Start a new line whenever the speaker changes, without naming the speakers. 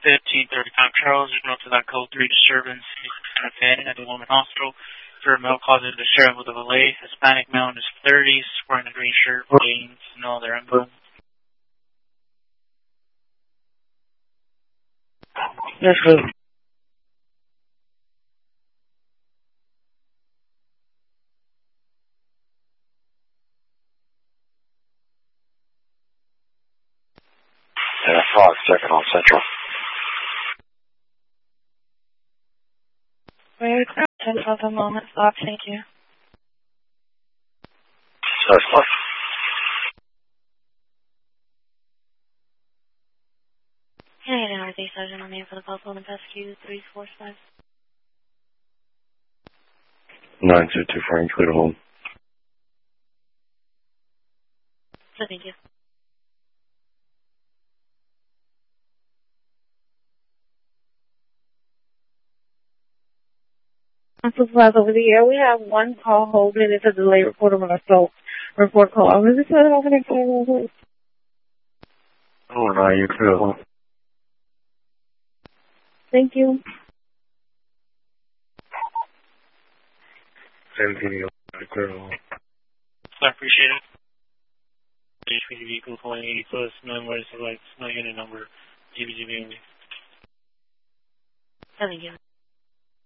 1530 Camp Charles, there's no to that code 3 disturbance at the Woman Hospital. For a male causing a disturbance with a valet. Hispanic male in his 30s, wearing a green shirt, jeans, no other emblem.
Yes, sir.
Yeah, Fox, checking on Central.
Wait, Central at the moment, Fox, thank you.
Sorry, Fox.
Hey, Northeast Sergeant, I'm here for the Buffalo and Rescue 345.
9224, include a home.
So thank you.
Supplies over the air. We have one call holding. It's a delay report of an assault report call. Was this over the phone?
Oh, no, you could.
Thank you.
17, clear the home.
I appreciate it. HPD vehicle 2080 plus, no emergency lights, no unit number, GBGB only.
So thank you.